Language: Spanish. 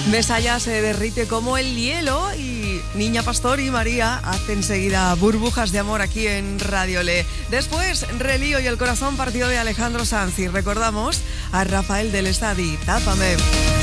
Mesalla se derrite como el hielo y Niña Pastor y María hacen enseguida burbujas de amor aquí en Radio Le. Después, Relío y el corazón partido de Alejandro Sanz. Y recordamos a Rafael del Estadi, Tápame.